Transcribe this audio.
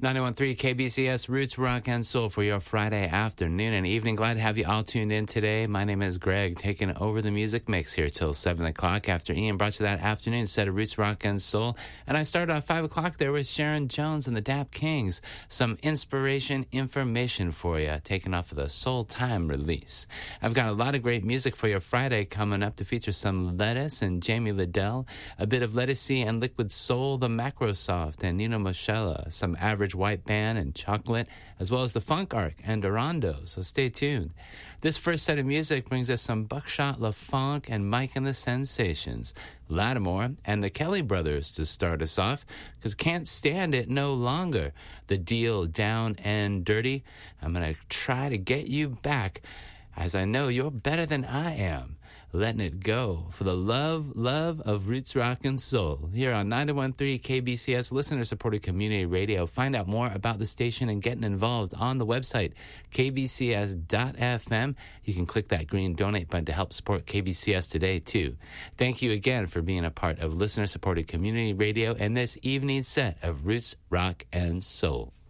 91.3 KBCS Roots Rock and Soul for your Friday afternoon and evening. Glad to have you all tuned in today. My name is Greg, taking over the music mix here till 7 o'clock after Ian brought you that afternoon set of Roots Rock and Soul. And I started off 5 o'clock there with Sharon Jones and the Dap Kings. Some inspiration information for you, taken off of the Soul Time release. I've got a lot of great music for your Friday coming up to feature some Lettuce and Jamie Liddell, a bit of Lettucey and Liquid Soul, the Macrosoft and Nina Moschella, some Average White Band and Chocolate, as well as the Funk Arc and Durando, so stay tuned. This first set of music brings us some Buckshot LaFunk and Mike and the Sensations, Lattimore and the Kelly Brothers to start us off, because Can't Stand It No Longer, The Deal Down and Dirty. I'm going to try to get you back, as I know you're better than I am. Letting It Go for the love of Roots Rock and Soul here on 91.3 KBCS, listener-supported community radio. Find out more about the station and getting involved on the website, kbcs.fm. You can click that green donate button to help support KBCS today, too. Thank you again for being a part of listener-supported community radio and this evening's set of Roots Rock and Soul.